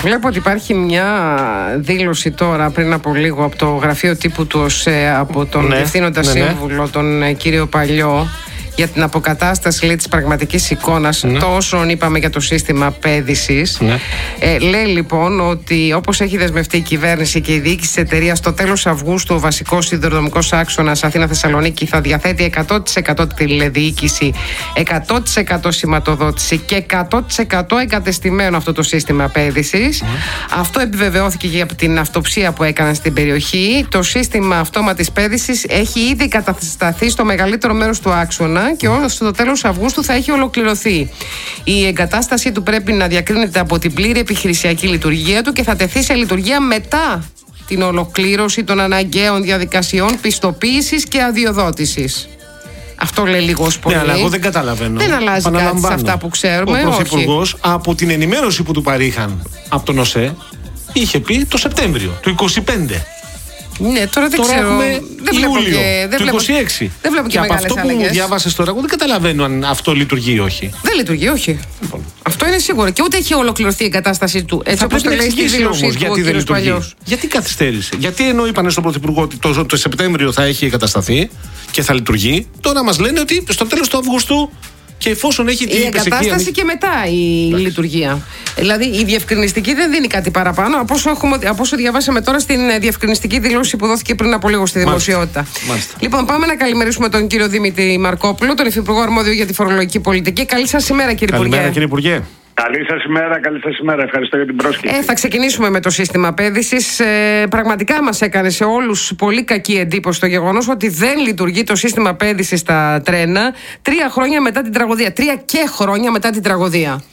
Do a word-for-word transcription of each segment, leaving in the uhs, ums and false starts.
Βλέπω ότι υπάρχει μια δήλωση τώρα πριν από λίγο από το γραφείο τύπου του ΟΣΕ, από τον ναι, διευθύνοντα ναι, ναι. σύμβουλο, τον κύριο Παλιό, για την αποκατάσταση, λέει, της πραγματικής εικόνας, ναι. τόσο είπαμε για το σύστημα πέδησης. Ναι. Ε, λέει λοιπόν ότι όπως έχει δεσμευτεί η κυβέρνηση και η διοίκηση της εταιρείας, στο τέλος Αυγούστου ο βασικός σιδηροδρομικός άξονας Αθήνα-Θεσσαλονίκη θα διαθέτει εκατό τοις εκατό τηλεδιοίκηση, εκατό τοις εκατό σηματοδότηση και εκατό τοις εκατό εγκατεστημένο αυτό το σύστημα πέδησης. Mm. Αυτό επιβεβαιώθηκε και από την αυτοψία που έκαναν στην περιοχή. Το σύστημα αυτόματης πέδησης έχει ήδη κατασταθεί στο μεγαλύτερο μέρος του άξονα και ως το τέλος Αυγούστου θα έχει ολοκληρωθεί. Η εγκατάστασή του πρέπει να διακρίνεται από την πλήρη επιχειρησιακή λειτουργία του και θα τεθεί σε λειτουργία μετά την ολοκλήρωση των αναγκαίων διαδικασιών πιστοποίησης και αδειοδότησης. Αυτό λέει λίγο ως πολύ. Ναι, αλλά εγώ δεν καταλαβαίνω. Δεν αλλάζει κάτι σε αυτά που ξέρουμε. Ο Πρωθυπουργός, από την ενημέρωση που του παρήχαν από τον ΟΣΕ, είχε πει το Σεπτέμβριο του είκοσι πέντε. Ναι, τώρα δεν τώρα ξέρω. Έχουμε δεν βλέπω Ιούλιο και, δεν του βλέπω, είκοσι έξι. Δεν βλέπω και, και από αυτό αλλαγές. που διάβασες τώρα, εγώ δεν καταλαβαίνω αν αυτό λειτουργεί ή όχι. Δεν λειτουργεί, όχι. Λοιπόν. Αυτό είναι σίγουρο. Και ούτε έχει ολοκληρωθεί η εγκατάστασή του. Έτσι όπως το λέει στη δήλωσή του ο κ. Παλιός. Γιατί καθυστέρησε? Γιατί ενώ είπανε στον Πρωθυπουργό ότι το, το Σεπτέμβριο θα έχει εγκατασταθεί και θα λειτουργεί, τώρα μας λένε ότι στο τέλος του Αυγούστου. Και εφόσον έχει την η εγκατάσταση ανή... και μετά η Εντάξει. λειτουργία. Δηλαδή η διευκρινιστική δεν δίνει κάτι παραπάνω από όσο, έχουμε, από όσο διαβάσαμε τώρα στην διευκρινιστική δήλωση που δόθηκε πριν από λίγο στη δημοσιότητα. Μάλιστα. Μάλιστα. Λοιπόν, πάμε να καλημερίσουμε τον κύριο Δημήτρη Μαρκόπουλο, τον Υφυπουργό Αρμόδιο για τη Φορολογική Πολιτική. Καλή σας ημέρα, κύριε Υπουργέ. Καλημέρα, κύριε Υπουργέ. Καλή σας ημέρα, καλή σας ημέρα. Ευχαριστώ για την πρόσκληση. Ε, θα ξεκινήσουμε με το σύστημα πέδησης. Ε, πραγματικά μας έκανε σε όλους πολύ κακή εντύπωση το γεγονός ότι δεν λειτουργεί το σύστημα πέδησης στα τρένα τρία χρόνια μετά την τραγωδία. Τρία και χρόνια μετά την τραγωδία.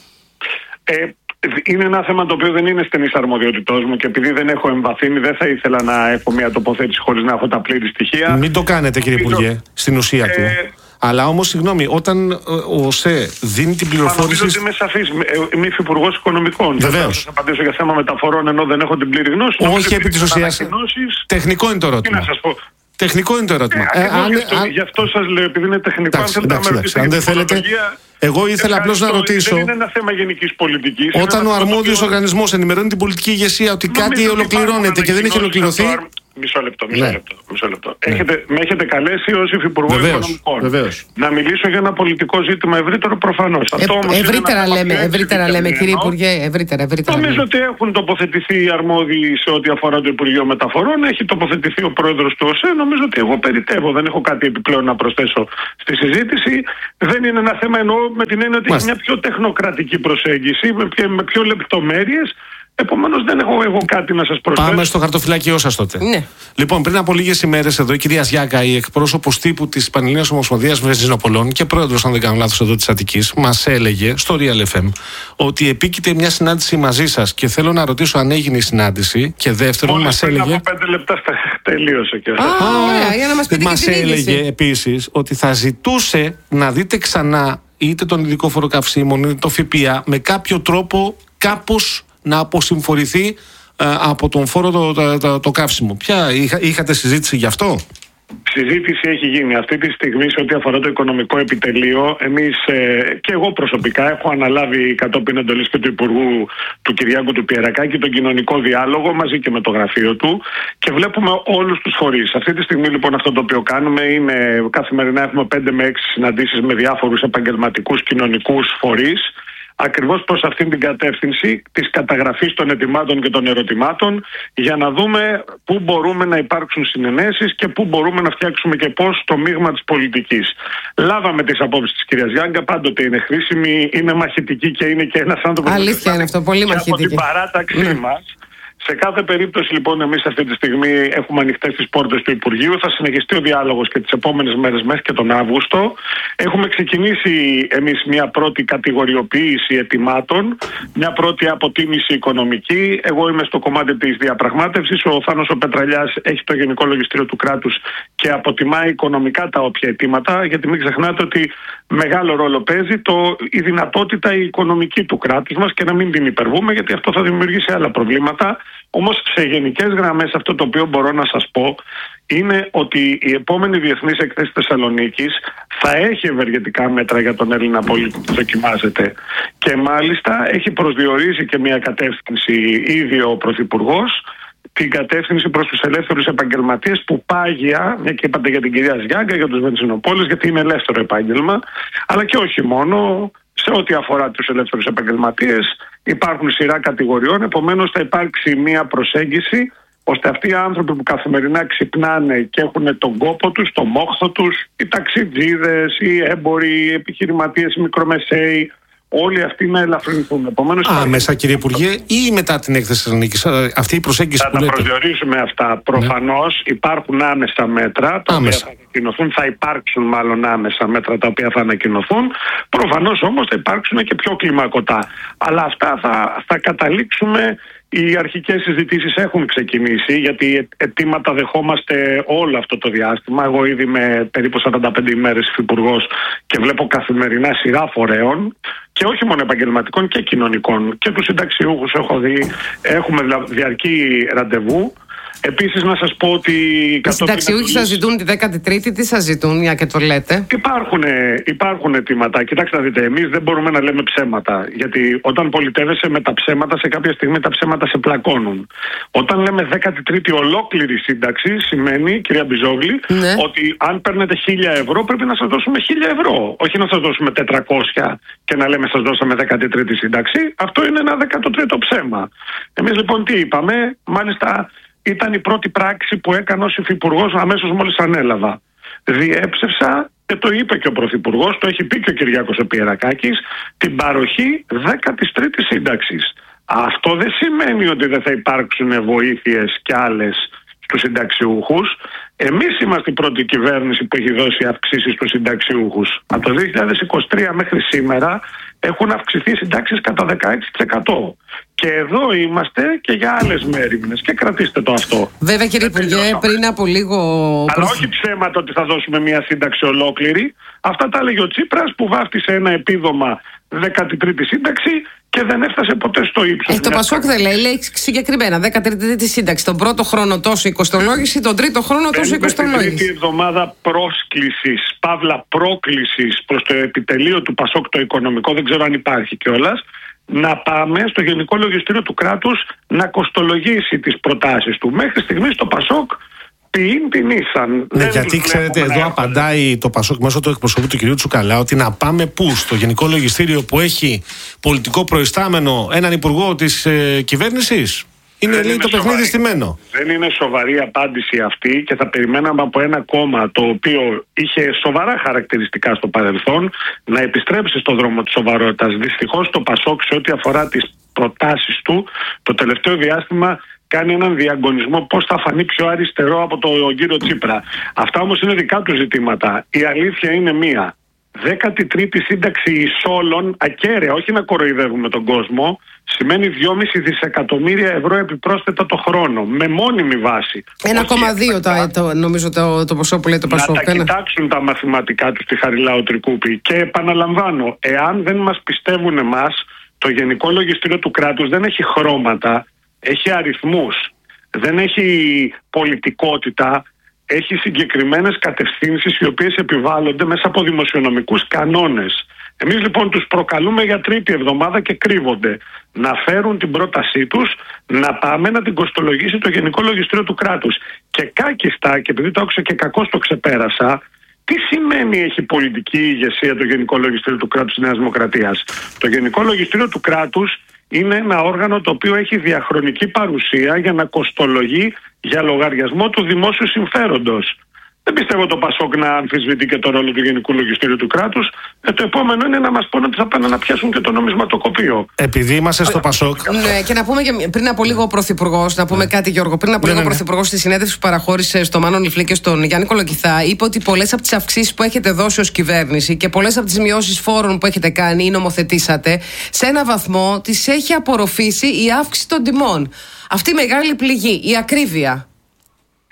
Ε, είναι ένα θέμα το οποίο δεν είναι στενής αρμοδιότητός μου και επειδή δεν έχω εμβαθύνει, δεν θα ήθελα να έχω μια τοποθέτηση χωρίς να έχω τα πλήρη στοιχεία. Μην το κάνετε, κύριε Υπουργέ, στην ουσία ε, του. Αλλά όμως, συγγνώμη, όταν ο ΟΣΕ δίνει την πληροφόρηση. Νομίζω ότι είμαι σαφής. Είμαι υφυπουργός οικονομικών. Βεβαίως. Θα σας απαντήσω για θέμα μεταφορών ενώ δεν έχω την πλήρη γνώση. Όχι επί της ουσίας. Τεχνικό είναι το ερώτημα. Τι να σας πω. Τεχνικό είναι το ερώτημα. Ε, ε, αν, γι, αυτό, αν... γι' αυτό σας λέω, επειδή είναι τεχνικό. Εντάξει, αν εντάξει, εντάξει, αν δεν θέλετε. Εγώ ήθελα απλώς να ρωτήσω. Δεν είναι ένα θέμα γενικής πολιτικής. Όταν ο αρμόδιος οργανισμός ενημερώνει την πολιτική ηγεσία ότι κάτι ολοκληρώνεται και δεν έχει ολοκληρωθεί. Μισό λεπτό, μισό ναι. λεπτό. Μισό λεπτό. Ναι. Έχετε, με έχετε καλέσει ως Υφυπουργό Οικονομικών. Βεβαίως. Να μιλήσω για ένα πολιτικό ζήτημα ευρύτερο προφανώς. Ε, ευρύτερα λέμε, ευρύτερα λέμε, κύριε Υπουργέ. Ευρύτερα, ευρύτερα Νομίζω λέμε. ότι έχουν τοποθετηθεί οι αρμόδιοι σε ό,τι αφορά το Υπουργείο Μεταφορών. Έχει τοποθετηθεί ο πρόεδρος του ΟΣΕ. Νομίζω ότι εγώ περιτεύω. Δεν έχω κάτι επιπλέον να προσθέσω στη συζήτηση. Δεν είναι ένα θέμα, εννοώ με την έννοια ότι έχει μια πιο τεχνοκρατική προσέγγιση, με πιο, με πιο λεπτομέρειες. Επομένως δεν έχω εγώ κάτι να σας προσθέσω. Πάμε στο χαρτοφυλάκιό σας τότε. Ναι. Λοιπόν, πριν από λίγες ημέρες εδώ η κυρία Ζιάκα, η εκπρόσωπος τύπου της Πανελλήνιας Ομοσπονδίας Βενζινοπολών και πρόεδρος, αν δεν κάνω λάθος, εδώ της Αττικής, μας έλεγε στο Real εφ εμ ότι επίκειται μια συνάντηση μαζί σας και θέλω να ρωτήσω αν έγινε η συνάντηση. Και δεύτερον, μας έλεγε. Πριν από πέντε λεπτά τελείωσε και αυτό. Α, ωραία, για να μας πείτε μας και την έλεγε επίσης ότι θα ζητούσε να δείτε ξανά είτε τον ειδικό φόρο καυσίμων είτε το ΦΠΑ με κάποιο τρόπο κάπως να αποσυμφορηθεί ε, από τον φόρο το, το, το, το καύσιμο. Ποια είχα, είχατε συζήτηση γι' αυτό? Συζήτηση έχει γίνει. Αυτή τη στιγμή σε ό,τι αφορά το οικονομικό επιτελείο, εμείς ε, και εγώ προσωπικά έχω αναλάβει κατόπιν εντολής και του Υπουργού του Κυριάκου του Πιερακάκη τον κοινωνικό διάλογο μαζί και με το γραφείο του και βλέπουμε όλους τους φορείς. Αυτή τη στιγμή λοιπόν αυτό το οποίο κάνουμε είναι καθημερινά έχουμε πέντε με έξι συναντήσεις με διάφορους επαγγελματικούς κοινωνικούς φορείς. Ακριβώς προς αυτήν την κατεύθυνση της καταγραφής των ετοιμάτων και των ερωτημάτων για να δούμε πού μπορούμε να υπάρξουν συνενέσεις και πού μπορούμε να φτιάξουμε και πώς το μείγμα της πολιτικής. Λάβαμε τις απόψεις της κυρίας Γιάγκα, πάντοτε είναι χρήσιμη, είναι μαχητική και είναι και ένας άνθρωπος. Αλήθεια είναι αυτό, πολύ μαχητική. Από την παράταξή mm. μας. Σε κάθε περίπτωση λοιπόν εμείς αυτή τη στιγμή έχουμε ανοιχτές τις πόρτες του Υπουργείου. Θα συνεχιστεί ο διάλογος και τις επόμενες μέρες μέχρι και τον Αύγουστο. Έχουμε ξεκινήσει εμείς μια πρώτη κατηγοριοποίηση ετοιμάτων, μια πρώτη αποτίμηση οικονομική. Εγώ είμαι στο κομμάτι της διαπραγμάτευσης. Ο Θάνος ο Πετραλιάς έχει το Γενικό Λογιστήριο του Κράτους και αποτιμάει οικονομικά τα όποια αιτήματα, γιατί μην ξεχνάτε ότι μεγάλο ρόλο παίζει το, η δυνατότητα η οικονομική του κράτους μας και να μην την υπερβούμε, γιατί αυτό θα δημιουργήσει άλλα προβλήματα. Όμως σε γενικές γραμμές αυτό το οποίο μπορώ να σας πω είναι ότι η επόμενη Διεθνής Εκθέση Θεσσαλονίκης θα έχει ευεργετικά μέτρα για τον Έλληνα πολίτη που δοκιμάζεται. Και μάλιστα έχει προσδιορίσει και μια κατεύθυνση ήδη ο Πρωθυπουργός, την κατεύθυνση προς τους ελεύθερους επαγγελματίες που πάγια, μια και είπατε για την κυρία Ζιάγκα, για τους βενζινοπόλες, γιατί είναι ελεύθερο επάγγελμα, αλλά και όχι μόνο, σε ό,τι αφορά τους ελεύθερους επαγγελματίες υπάρχουν σειρά κατηγοριών, επομένως θα υπάρξει μια προσέγγιση ώστε αυτοί οι άνθρωποι που καθημερινά ξυπνάνε και έχουν τον κόπο τους, τον μόχθο τους, οι ταξιτζίδες, οι έμποροι, οι επιχειρηματίες, οι μικρομεσαίοι, όλοι αυτοί να ελαφρυνθούν. Επομένως, άμεσα, κύριε Υπουργέ, ή μετά την έκθεση Θεσσαλονίκης, αυτή η προσέγγιση θα που λέτε? Θα τα προσδιορίσουμε αυτά. Προφανώς ναι. υπάρχουν άμεσα μέτρα, τα άμεσα. οποία θα ανακοινωθούν, θα υπάρξουν μάλλον άμεσα μέτρα τα οποία θα ανακοινωθούν. Προφανώς όμως θα υπάρξουν και πιο κλιμακωτά. Αλλά αυτά θα, θα καταλήξουμε. Οι αρχικές συζητήσεις έχουν ξεκινήσει, γιατί αιτήματα δεχόμαστε όλο αυτό το διάστημα. Εγώ ήδη είμαι περίπου σαράντα πέντε ημέρες υφυπουργός και βλέπω καθημερινά σειρά φορέων, και όχι μόνο επαγγελματικών και κοινωνικών. Και τους συνταξιούχους έχω δει, έχουμε διαρκή ραντεβού. Επίσης να σας πω ότι... Οι συνταξιούχοι σας ζητούν τη δέκατη τρίτη, τι σας ζητούν, μια και το λέτε? Υπάρχουν, υπάρχουν αιτήματα. Κοιτάξτε να δείτε, εμείς δεν μπορούμε να λέμε ψέματα. Γιατί όταν πολιτεύεσαι με τα ψέματα, σε κάποια στιγμή τα ψέματα σε πλακώνουν. Όταν λέμε δέκατη τρίτη ολόκληρη σύνταξη, σημαίνει, κυρία Μπιζόγλη, ναι. ότι αν παίρνετε χίλια ευρώ πρέπει να σας δώσουμε χίλια ευρώ. Όχι να σας δώσουμε τετρακόσια και να λέμε σας δώσαμε δέκατη τρίτη σύνταξη. Αυτό είναι ένα δέκατο τρίτο ψέμα. Εμείς λοιπόν τι είπαμε? Μάλιστα ήταν η πρώτη πράξη που έκανα ως υφυπουργός αμέσως μόλις ανέλαβα. Διέψευσα, και το είπε και ο Πρωθυπουργός, το έχει πει και ο Κυριάκος ο Πιερακάκης, την παροχή δέκατης τρίτης σύνταξης. Αυτό δεν σημαίνει ότι δεν θα υπάρξουν βοήθειες κι άλλες στους συνταξιούχους. Εμείς είμαστε η πρώτη κυβέρνηση που έχει δώσει αυξήσεις στους συνταξιούχους. Από το δύο χιλιάδες είκοσι τρία μέχρι σήμερα έχουν αυξηθεί οι συντάξεις κατά δεκαέξι τοις εκατό. Και εδώ είμαστε και για άλλες μέριμνες. Και κρατήστε το αυτό. Βέβαια, κύριε Υπουργέ, πριν από λίγο. Αλλά όχι ψέματα ότι θα δώσουμε μια σύνταξη ολόκληρη. Αυτά τα έλεγε ο Τσίπρας που βάφτισε ένα επίδομα δέκατη τρίτη σύνταξη και δεν έφτασε ποτέ στο ύψος. Ε, το Πασόκ δεν λέει, λέει συγκεκριμένα δέκατη τρίτη σύνταξη. Τον πρώτο χρόνο τόσο η κοστολόγηση, τον τρίτο χρόνο τόσο η κοστολόγηση. Την τρίτη εβδομάδα πρόσκλησης, παύλα πρόκλησης προς το επιτελείο του Πασόκ το οικονομικό, δεν ξέρω αν υπάρχει κιόλας, να πάμε στο Γενικό Λογιστήριο του Κράτους να κοστολογήσει τις προτάσεις του. Μέχρι στιγμής το Πασόκ ποιήν την ήσαν. Ναι, γιατί ξέρετε, εδώ απαντάει το Πασόκ μέσω του εκπροσωπού του κυρίου Τσουκαλά ότι να πάμε πού? Στο Γενικό Λογιστήριο που έχει πολιτικό προϊστάμενο έναν υπουργό της ε, κυβέρνησης? Είναι, λέει, είναι το παιχνίδι στημένο. Δεν είναι σοβαρή απάντηση αυτή και θα περιμέναμε από ένα κόμμα το οποίο είχε σοβαρά χαρακτηριστικά στο παρελθόν να επιστρέψει στον δρόμο της σοβαρότητας. Δυστυχώς το Πασόκ σε ό,τι αφορά τις προτάσεις του το τελευταίο διάστημα κάνει έναν διαγωνισμό πώς θα φανεί πιο αριστερό από τον κύριο Τσίπρα. Αυτά όμως είναι δικά του ζητήματα. Η αλήθεια είναι μία. δέκατη τρίτη σύνταξη εισόλων, ακέραια, όχι να κοροϊδεύουμε τον κόσμο, σημαίνει δυόμισι δισεκατομμύρια ευρώ επιπρόσθετα το χρόνο, με μόνιμη βάση. ένα κόμμα δύο το, το, νομίζω το, το ποσό που λέει το Πασόκ. Να τα κοιτάξουν τα μαθηματικά τους στη Χαριλάου Τρικούπη. Και επαναλαμβάνω, εάν δεν μας πιστεύουν εμάς, το Γενικό Λογιστήριο του Κράτους δεν έχει χρώματα, έχει αριθμούς, δεν έχει πολιτικότητα, έχει συγκεκριμένες κατευθύνσεις οι οποίες επιβάλλονται μέσα από δημοσιονομικούς κανόνες. Εμείς λοιπόν τους προκαλούμε για τρίτη εβδομάδα και κρύβονται. Να φέρουν την πρότασή τους, να πάμε να την κοστολογήσει το Γενικό Λογιστήριο του Κράτους. Και κάκιστα, και επειδή το άκουσα και κακώς το ξεπέρασα, τι σημαίνει έχει πολιτική ηγεσία το Γενικό Λογιστήριο του Κράτους της Νέας Δημοκρατίας? Το Γενικό Λογιστήριο του Κράτους είναι ένα όργανο το οποίο έχει διαχρονική παρουσία για να κοστολογεί για λογαριασμό του δημόσιου συμφέροντος. Δεν πιστεύω το Πασόκ να αμφισβητεί και το ρόλο του Γενικού Λογιστήριου του Κράτους. Ε, το επόμενο είναι να μας πούνε ότι θα πάνε να πιάσουν και το νομισματοκοπείο. Επειδή είμαστε στο Πασόκ. Ναι, και να πούμε και πριν από λίγο ο Πρωθυπουργός, να πούμε ναι. κάτι, Γιώργο. Πριν από ναι, λίγο ο ναι, Πρωθυπουργός στη συνέντευξη που παραχώρησε στο Μάνο Νιφλή και στον Γιάννη Κολοκυθά, είπε ότι πολλές από τις αυξήσεις που έχετε δώσει ως κυβέρνηση και πολλές από τις μειώσεις φόρων που έχετε κάνει ή νομοθετήσατε, σε ένα βαθμό τις έχει απορροφήσει η αύξηση των τιμών. Αυτή η μεγάλη πληγή, η ακρίβεια.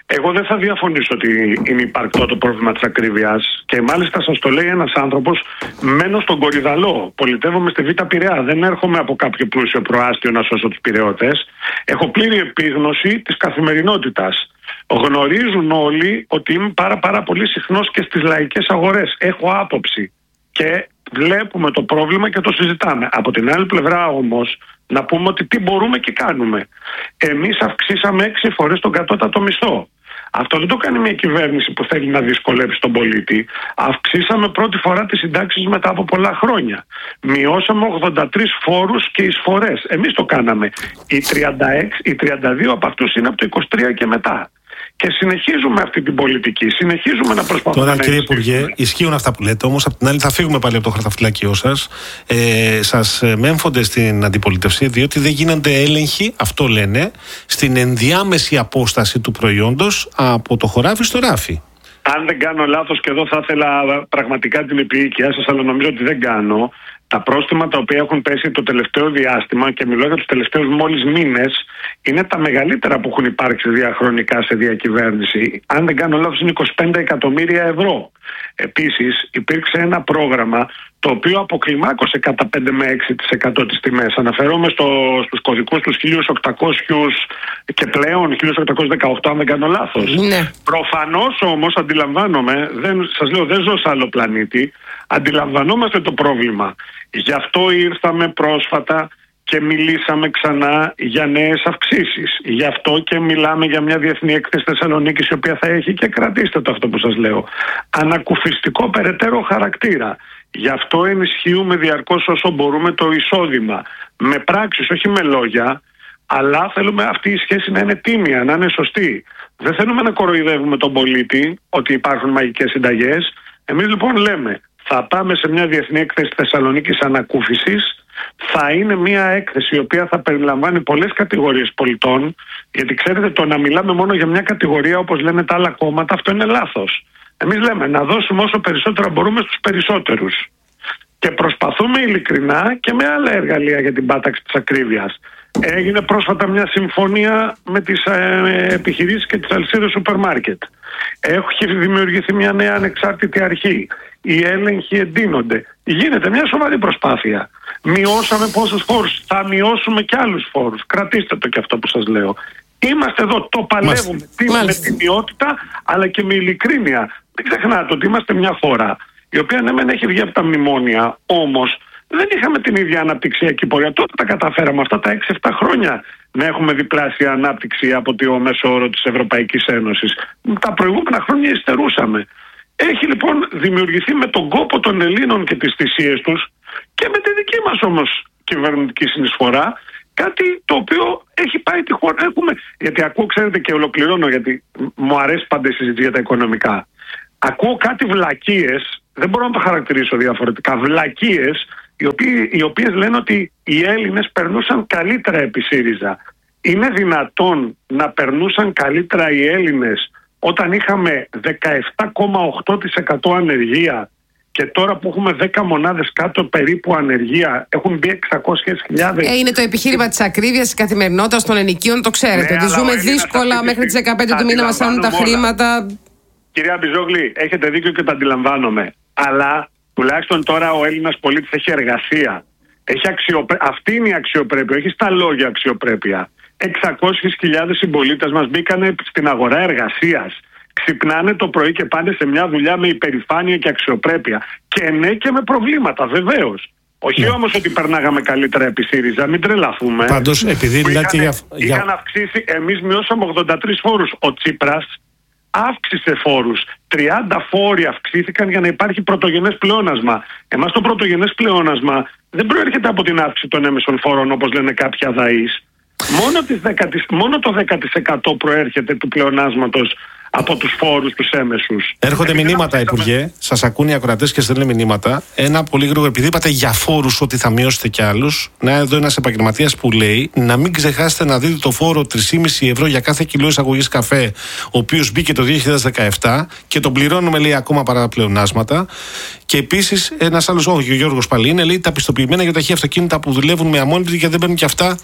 Εγώ δεν θα διαφωνήσω ότι είναι υπαρκτό το πρόβλημα της ακρίβειας και μάλιστα σας το λέει ένας άνθρωπος. Μένω στον Κορυδαλό, πολιτεύομαι στη Β' Πειραιά. Δεν έρχομαι από κάποιο πλούσιο προάστιο να σώσω τους Πειραιώτες. Έχω πλήρη επίγνωση της καθημερινότητας. Γνωρίζουν όλοι ότι είμαι πάρα, πάρα πολύ συχνός και στις λαϊκές αγορές. Έχω άποψη και βλέπουμε το πρόβλημα και το συζητάμε. Από την άλλη πλευρά όμως, να πούμε ότι τι μπορούμε και κάνουμε. Εμείς αυξήσαμε έξι φορές τον κατώτατο μισθό. Αυτό δεν το κάνει μια κυβέρνηση που θέλει να δυσκολέψει τον πολίτη. Αυξήσαμε πρώτη φορά τις συντάξεις μετά από πολλά χρόνια. Μειώσαμε ογδόντα τρεις φόρους και εισφορές. Εμείς το κάναμε. Οι τριάντα έξι, οι τριάντα δύο από αυτούς είναι από το είκοσι τρία και μετά. Και συνεχίζουμε αυτή την πολιτική. Συνεχίζουμε να προσπαθούμε. Τώρα, να κύριε Υπουργέ, ισχύουν αυτά που λέτε, όμως απ' την άλλη θα φύγουμε πάλι από το χαρτοφυλάκιό σας. Ε, σας μέμφονται στην αντιπολίτευση, διότι δεν γίνονται έλεγχοι, αυτό λένε, στην ενδιάμεση απόσταση του προϊόντος από το χωράφι στο ράφι. Αν δεν κάνω λάθος, και εδώ θα ήθελα πραγματικά την επίοικιά σας, αλλά νομίζω ότι δεν κάνω. Τα πρόστιμα τα οποία έχουν πέσει το τελευταίο διάστημα, και μιλώ για τους τελευταίους μόλις μήνες, είναι τα μεγαλύτερα που έχουν υπάρξει διαχρονικά σε διακυβέρνηση. Αν δεν κάνω λάθος, είναι είκοσι πέντε εκατομμύρια ευρώ. Επίσης, υπήρξε ένα πρόγραμμα το οποίο αποκλιμάκωσε κατά πέντε με έξι τοις εκατό τις τιμές. Αναφέρομαι στο, στους κωδικούς τους χίλια οκτακόσια και πλέον, χίλια οκτακόσια δεκαοκτώ, αν δεν κάνω λάθος. Ναι. Προφανώς όμως αντιλαμβάνομαι, δεν, σας λέω, δεν ζω σε άλλο πλανήτη, αντιλαμβανόμαστε το πρόβλημα. Γι' αυτό ήρθαμε πρόσφατα και μιλήσαμε ξανά για νέες αυξήσεις. Γι' αυτό και μιλάμε για μια διεθνή έκθεση Θεσσαλονίκης, η οποία θα έχει, και κρατήστε το αυτό που σας λέω, ανακουφιστικό περαιτέρω χαρακτήρα. Γι' αυτό ενισχύουμε διαρκώς όσο μπορούμε το εισόδημα. Με πράξεις, όχι με λόγια, αλλά θέλουμε αυτή η σχέση να είναι τίμια, να είναι σωστή. Δεν θέλουμε να κοροϊδεύουμε τον πολίτη ότι υπάρχουν μαγικές συνταγές. Εμείς λοιπόν λέμε, θα πάμε σε μια διεθνή έκθεση Θεσσαλονίκης ανακούφισης. Θα είναι μια έκθεση η οποία θα περιλαμβάνει πολλές κατηγορίες πολιτών, γιατί ξέρετε, το να μιλάμε μόνο για μια κατηγορία όπως λένε τα άλλα κόμματα, αυτό είναι λάθος. Εμείς λέμε να δώσουμε όσο περισσότερα μπορούμε στους περισσότερους. Και προσπαθούμε ειλικρινά και με άλλα εργαλεία για την πάταξη της ακρίβειας. Έγινε πρόσφατα μια συμφωνία με τις ε, επιχειρήσεις και τις αλυσίδες σούπερ μάρκετ. Έχει δημιουργηθεί μια νέα ανεξάρτητη αρχή. Οι έλεγχοι εντείνονται. Γίνεται μια σοβαρή προσπάθεια. Μειώσαμε πόσους φόρους. Θα μειώσουμε και άλλους φόρους. Κρατήστε το και αυτό που σας λέω. Είμαστε εδώ, το παλεύουμε τι, με την ποιότητα, αλλά και με ειλικρίνεια. Μην ξεχνάτε ότι είμαστε μια χώρα η οποία ναι μεν έχει βγει από τα μνημόνια, όμως δεν είχαμε την ίδια αναπτυξιακή πορεία. Τότε τα καταφέραμε αυτά τα έξι εφτά χρόνια να έχουμε διπλάσια ανάπτυξη από το μέσο όρο της Ευρωπαϊκής Ένωσης. Τα προηγούμενα χρόνια υστερούσαμε. Έχει λοιπόν δημιουργηθεί με τον κόπο των Ελλήνων και τις θυσίες τους και με τη δική μας όμως κυβερνητική συνεισφορά κάτι το οποίο έχει πάει τη χώρα. Έχουμε, γιατί ακούω, ξέρετε, και ολοκληρώνω, γιατί μου αρέσει πάντα η συζήτηση για τα οικονομικά. Ακούω κάτι βλακίες, δεν μπορώ να το χαρακτηρίσω διαφορετικά, βλακίες, οι, οποίοι, οι οποίες λένε ότι οι Έλληνες περνούσαν καλύτερα επί ΣΥΡΙΖΑ. Είναι δυνατόν να περνούσαν καλύτερα οι Έλληνες όταν είχαμε δεκαεπτά κόμμα οκτώ τοις εκατό ανεργία και τώρα που έχουμε δέκα μονάδες κάτω περίπου ανεργία έχουν μπει εξακόσιες χιλιάδες. Ε, είναι το επιχείρημα της ακρίβειας, της καθημερινότητας των ενοικίων, το ξέρετε. Ναι, ότι ζούμε δύσκολα μέχρι τις δεκαπέντε του μήνα, μας φτάνουν τα χρήματα. Κυρία Μπιζόγλη, έχετε δίκιο και το αντιλαμβάνομαι. Αλλά τουλάχιστον τώρα ο Έλληνας πολίτης έχει εργασία. Έχει αξιοπρέ... Αυτή είναι η αξιοπρέπεια, όχι στα λόγια αξιοπρέπεια. εξακόσιες χιλιάδες συμπολίτες μας μπήκανε στην αγορά εργασίας. Ξυπνάνε το πρωί και πάνε σε μια δουλειά με υπερηφάνεια και αξιοπρέπεια. Και ναι, και με προβλήματα, βεβαίως. Όχι ναι. Όμως ότι περνάγαμε καλύτερα επί ΣΥΡΙΖΑ, μην τρελαθούμε. Πάντως, επειδή μιλάτε για. Είχαν αυξήσει, εμείς μειώσαμε ογδόντα τρεις φόρους. Ο Τσίπρας αύξησε φόρους. τριάντα φόροι αυξήθηκαν για να υπάρχει πρωτογενές πλεόνασμα. Εμάς το πρωτογενές πλεόνασμα δεν προέρχεται από την αύξηση των έμεσων φόρων, όπως λένε κάποιοι αδαείς. Μόνο, τις δέκα, μόνο το δέκα τοις εκατό προέρχεται του πλεονάσματος από τους φόρους τους έμεσους. Έρχονται επειδή μηνύματα, Υπουργέ. Σας ακούν οι ακροατές και στέλνουν μηνύματα. Ένα πολύ γρήγορο, επειδή είπατε για φόρους ότι θα μειώσετε κι άλλους. Να, εδώ ένας επαγγελματίας που λέει να μην ξεχάσετε να δείτε το φόρο τρία κόμμα πέντε ευρώ για κάθε κιλό εισαγωγής καφέ, ο οποίος μπήκε το δύο χιλιάδες δεκαεπτά και τον πληρώνουμε, λέει, ακόμα παρά πλεονάσματα. Και επίσης ένας άλλος, όχι, ο Γιώργος πάλι είναι, λέει, τα πιστοποιημένα για τα χεία αυτοκίνητα που δουλεύουν με αμμόνιτη και δεν παίρνουν και αυτά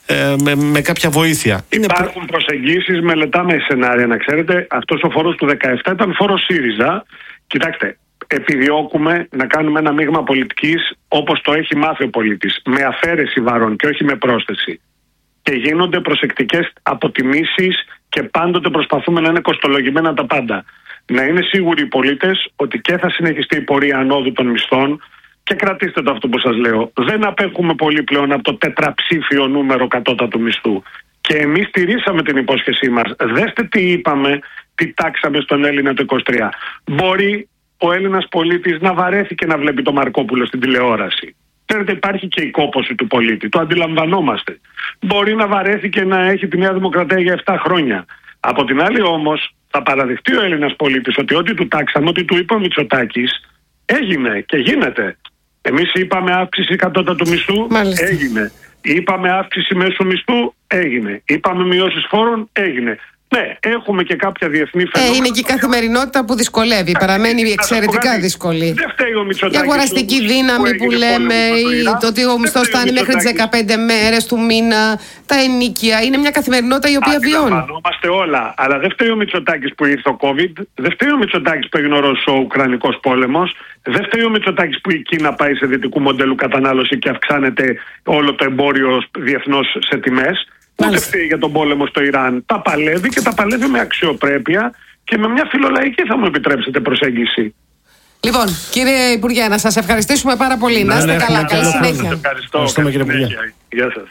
ε, με, με κάποια βοήθεια. Υπάρχουν Είναι... προσεγγίσεις, μελετάμε σενάρια, να ξέρετε. Αυτός ο φόρος του δεκαεπτά ήταν φόρος ΣΥΡΙΖΑ. Κοιτάξτε, επιδιώκουμε να κάνουμε ένα μείγμα πολιτικής όπως το έχει μάθει ο πολίτης, με αφαίρεση βαρών και όχι με πρόσθεση. Και γίνονται προσεκτικές αποτιμήσεις και πάντοτε προσπαθούμε να είναι κοστολογημένα τα πάντα. Να είναι σίγουροι οι πολίτες ότι και θα συνεχιστεί η πορεία ανόδου των μισθών, και κρατήστε το αυτό που σας λέω. Δεν απέχουμε πολύ πλέον από το τετραψήφιο νούμερο κατώτατου μισθού. Και εμείς τηρήσαμε την υπόσχεσή μας. Δέστε τι είπαμε, τι τάξαμε στον Έλληνα το είκοσι τρία. Μπορεί ο Έλληνας πολίτης να βαρέθηκε να βλέπει το Μαρκόπουλο στην τηλεόραση. Ξέρετε, υπάρχει και η κόπωση του πολίτη. Το αντιλαμβανόμαστε. Μπορεί να βαρέθηκε να έχει τη Νέα Δημοκρατία για επτά χρόνια. Από την άλλη όμως, θα παραδεχτεί ο Έλληνας πολίτης ότι ό,τι του τάξαμε, ό,τι του είπε ο Μητσοτάκης, έγινε και γίνεται. Εμείς είπαμε αύξηση κατώτατου μισθού, Μάλιστα. έγινε. Είπαμε αύξηση μέσου μισθού, έγινε. Είπαμε μειώσεις φόρων, έγινε. Ναι, έχουμε και κάποια διεθνή φαινόμενα. Ε, είναι και η καθημερινότητα που δυσκολεύει. Ε, Παραμένει ε, εξαιρετικά δύσκολη. Δεν φταίει ο Μητσοτάκης. Η αγοραστική δύναμη που, που λέμε, ή το ότι ο μισθός φτάνει μέχρι τις δεκαπέντε μέρες του μήνα, τα ενοίκια. Είναι μια καθημερινότητα η οποία βιώνει. Αντιλαμβανόμαστε όλα. Αλλά δεν φταίει ο Μητσοτάκης που ήρθε ο COVID. Δεν φταίει ο Μητσοτάκης που έγινε ο Ρωσο-Ουκρανικός πόλεμος. Δεν φταίει ο Μητσοτάκης που η Κίνα πάει σε δυτικού μοντέλου κατανάλωση και αυξάνεται όλο το εμπόριο διεθνώς σε τιμές. Ούτε φταίει για τον πόλεμο στο Ιράν. Τα παλεύει και τα παλεύει με αξιοπρέπεια και με μια φιλολαϊκή, θα μου επιτρέψετε, προσέγγιση. Λοιπόν, κύριε Υπουργέ, να σας ευχαριστήσουμε πάρα πολύ. Να είστε καλά. Καλή συνέχεια. Ευχαριστώ, κύριε Υπουργέ. Γεια σας.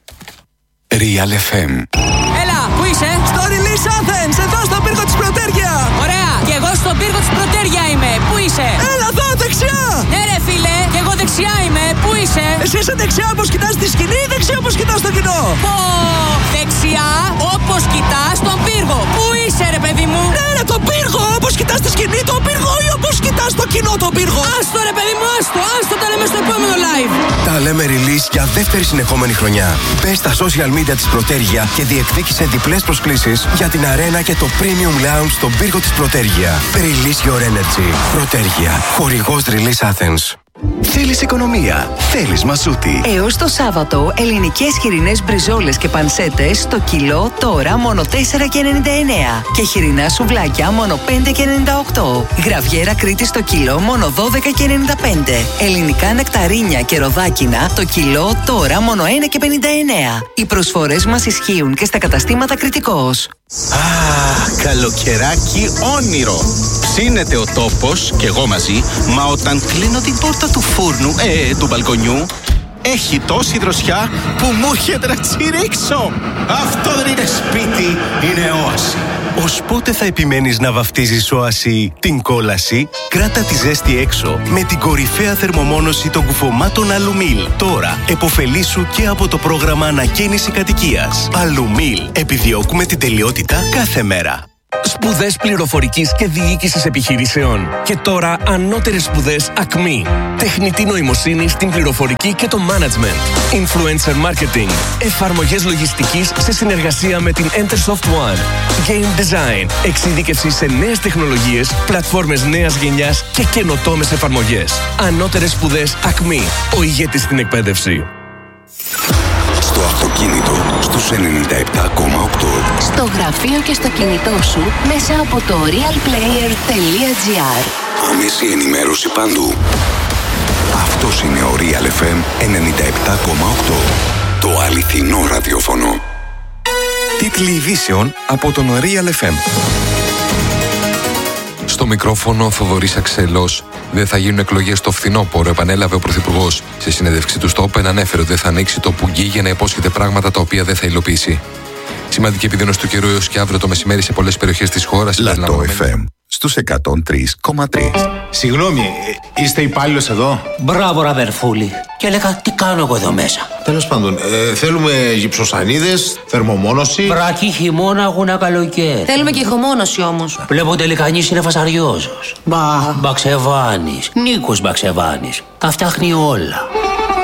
Real εφ εμ. Έλα, πού είσαι? Στο Release Athens, εδώ στον πύργο της Πρωτέρια. Ωραία, και εγώ στον πύργο της Πρωτέρια είμαι. Πού είσαι? Έλα εδώ, δεξιά. Ναι ρε φίλε, και εγώ δεξιά είμαι. Πού είσαι? Εσύ είσαι δεξιά όπως κοιτάς τη σκηνή ή δεξιά όπως κοιτάς το κοινό? Πω, δεξιά όπως κοιτάς τον πύργο. Πού είσαι ρε παιδί μου? Ναι ρε, τον πύργο, όπως κοιτάς τη σκηνή τον πύργο ή όπως κοιτάς το κοινό τον πύργο? Άστο ρε παιδί μου, άστο, άστο, τα λέμε στο επόμενο live. Τα λέμε Release για δεύτερη συνεχόμενη χρονιά. Μπες στα social media της Πρωτέρια και διεκδίκησε διπλές προσκλήσεις για την αρένα και το Premium Lounge στον πύργο της Πρωτέρια. Release your energy. Πρωτέρια. Χορηγός Release Athens. Θέλεις οικονομία, θέλεις μασούτη. Έως το Σάββατο, ελληνικές χοιρινές μπριζόλες και πανσέτες στο κιλό τώρα μόνο τέσσερα και ενενήντα εννέα και χοιρινά σουβλάκια μόνο πέντε και ενενήντα οκτώ. Γραβιέρα Κρήτη στο κιλό μόνο δώδεκα και ενενήντα πέντε. Ελληνικά νεκταρίνια και ροδάκινα το κιλό τώρα μόνο ένα και πενήντα εννέα. Οι προσφορές μας ισχύουν και στα καταστήματα Κρητικός. Α, καλοκαιράκι όνειρο. Ψήνεται ο τόπος και εγώ μαζί, μα όταν κλείνω την πόρτα του φούρνου, ε, του μπαλκονιού, έχει τόση δροσιά που μου έρχεται να τσιρίξω. Αυτό δεν είναι σπίτι, είναι όαση. Ως πότε θα επιμένεις να βαφτίζεις όαση την κόλαση? Κράτα τη ζέστη έξω με την κορυφαία θερμομόνωση των κουφωμάτων Αλουμίλ. Τώρα εποφελήσου και από το πρόγραμμα ανακαίνιση κατοικίας. Αλουμίλ. Επιδιώκουμε την τελειότητα κάθε μέρα. Σπουδές πληροφορικής και διοίκησης επιχειρήσεων. Και τώρα ανώτερες σπουδές ΑΚΜΗ. Τεχνητή νοημοσύνη στην πληροφορική και το management. Influencer marketing. Εφαρμογές λογιστικής σε συνεργασία με την Entersoft One. Game design. Εξειδίκευση σε νέες τεχνολογίες, πλατφόρμες νέας γενιάς και καινοτόμες εφαρμογές. Ανώτερες σπουδές ΑΚΜΗ. Ο ηγέτης στην εκπαίδευση. Στο αυτοκίνητο, στους ενενήντα επτά κόμμα οκτώ. Στο γραφείο και στο κινητό σου μέσα από το realplayer τελεία gr. Άμεση ενημέρωση παντού. Αυτός είναι ο Real εφ εμ ενενήντα επτά κόμμα οκτώ. Το αληθινό ραδιόφωνο. Τίτλοι ειδήσεων από τον Real εφ εμ. Στο μικρόφωνο Θοδωρής Αξελός. Δεν θα γίνουν εκλογές στο φθινόπωρο, επανέλαβε ο Πρωθυπουργός. Σε συνέντευξη του στο Open ανέφερε ότι δεν θα ανοίξει το πουγγί για να υπόσχεται πράγματα τα οποία δεν θα υλοποιήσει. Σημαντική επιδείνωση του καιρού έως και αύριο το μεσημέρι σε πολλές περιοχές της χώρας. Λατό εφ εμ στους εκατόν τρία κόμμα τρία. Συγγνώμη, είστε υπάλληλος εδώ? Μπράβο, ραβερφούλη. Και έλεγα, τι κάνω εγώ εδώ μέσα? Τέλος πάντων, ε, θέλουμε γυψοσανίδες, θερμομόνωση. Βρακή, χειμώνα, αγούνα, καλοκαίρι. Θέλουμε και ηχομόνωση όμως. Βλέπω τελικανής είναι φασαριόζος. Μπα, Μπαξεβάνης, Νίκος Μπαξεβάνης. Τα φτιάχνει όλα.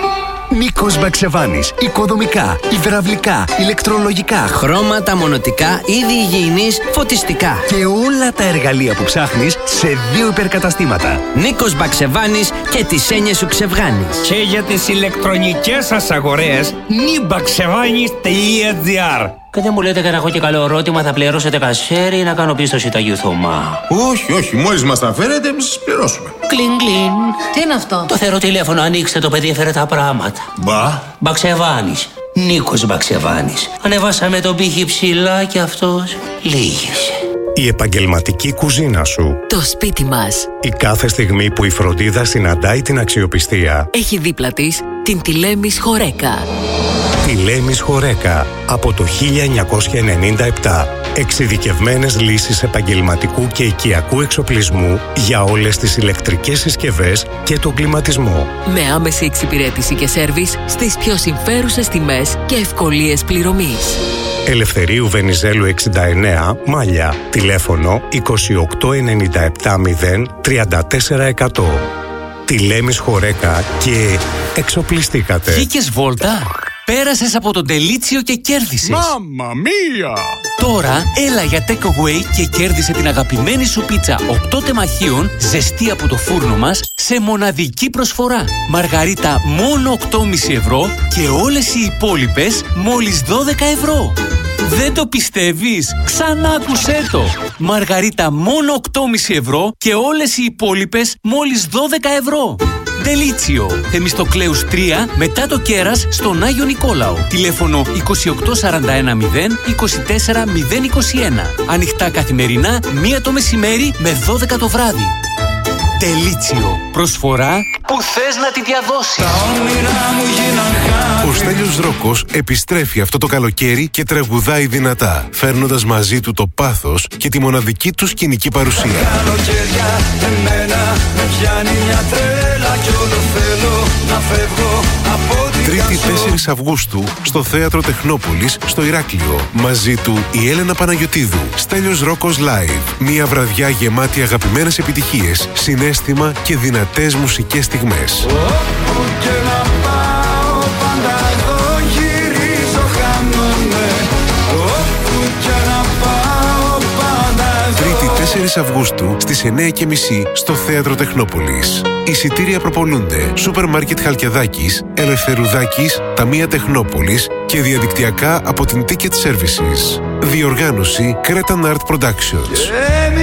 Νίκος Μπαξεβάνης. Οικοδομικά, υδραυλικά, ηλεκτρολογικά, χρώματα, μονοτικά, είδη υγιεινής, φωτιστικά. Και όλα τα εργαλεία που ψάχνεις σε δύο υπερκαταστήματα. Νίκος Μπαξεβάνης και τις έννοιες σου ξεβγάνεις. Και για τις ηλεκτρονικές σας αγορές, νιμπαξεβάνης τελεία τζι άρ. Και δεν μου λέτε και να έχω και καλό ερώτημα, θα πληρώσετε κασέρι ή να κάνω πίστοση ταγιού Θωμά? Όχι, όχι, μόλις μας τα φέρετε, εμείς σας πληρώσουμε. Κλιν, κλιν. Τι είναι αυτό? Το θεωρώ τηλέφωνο, ανοίξτε το παιδί, έφερε τα πράγματα. Μπα. Μπαξεβάνης. Νίκος Μπαξεβάνης. Ανεβάσαμε τον πύχη ψηλά και αυτός λύγησε. Η επαγγελματική κουζίνα σου. Το σπίτι μας. Η κάθε στιγμή που η φροντίδα συναντάει την αξιοπιστία. Έχει δίπλα της την Τηλέμης Χορέκα. Τηλέμης Χορέκα από το χίλια εννιακόσια ενενήντα επτά. Εξειδικευμένες λύσεις επαγγελματικού και οικιακού εξοπλισμού για όλες τις ηλεκτρικές συσκευές και τον κλιματισμό. Με άμεση εξυπηρέτηση και σέρβις στις πιο συμφέρουσες τιμές και ευκολίες πληρωμής. Ελευθερίου Βενιζέλου εξήντα εννέα, Μάλια. Τηλέφωνο είκοσι οκτώ ενενήντα επτά μηδέν τριάντα τέσσερα εκατό. Τηλέμης Χορέκα και εξοπλιστήκατε. Βγήκες βόλτα? Πέρασες από τον Τελίτσιο και κέρδισες. Μάμμα μία! Τώρα έλα για take away και κέρδισε την αγαπημένη σου πίτσα οκτώ τεμαχίων ζεστή από το φούρνο μας σε μοναδική προσφορά. Μαργαρίτα μόνο οκτώ κόμμα πέντε ευρώ και όλες οι υπόλοιπες μόλις δώδεκα ευρώ. Δεν το πιστεύεις? Ξανά άκουσέ το! Μαργαρίτα μόνο οκτώ κόμμα πέντε ευρώ και όλες οι υπόλοιπες μόλις δώδεκα ευρώ. Τελίτσιο, Θεμιστοκλέους τρία, μετά το κέρας στον Άγιο Νικόλαο. Τηλέφωνο είκοσι οκτώ σαράντα ένα μηδέν είκοσι τέσσερα μηδέν είκοσι ένα. Ανοιχτά καθημερινά, μία το μεσημέρι με δώδεκα το βράδυ. Τελίτσιο, προσφορά που θες να τη διαδώσεις. Ο Στέλιος Ρόκος επιστρέφει αυτό το καλοκαίρι και τραγουδάει δυνατά, φέρνοντας μαζί του το πάθος και τη μοναδική του σκηνική παρουσία. Καλοκαίρια, εμένα με πιάνει μια τρέλα κι όλο θέλω να φεύγω από την Τρίτη τέσσερις Αυγούστου στο Θέατρο Τεχνόπολης στο Ηράκλειο. Μαζί του η Έλενα Παναγιωτίδου. Στέλιος Ρόκος Live. Μια βραδιά γεμάτη αγαπημένες επιτυχίες, συναίσθημα και δυνατές μουσικές στιγμές. Όπου και να πάω πάντα εδώ γυρίζω χάνομαι. Όπου και να πάω πάντα εδώ. Τρίτη τέσσερις Αυγούστου στις εννιά και μισή στο Θέατρο Τεχνόπολης. Εισιτήρια προπολούνται Σούπερ Μάρκετ Χαλκιδάκης, Ελευθερουδάκης, Ταμεία Τεχνόπολης και διαδικτυακά από την Ticket Services. Διοργάνωση Cretan Art Productions.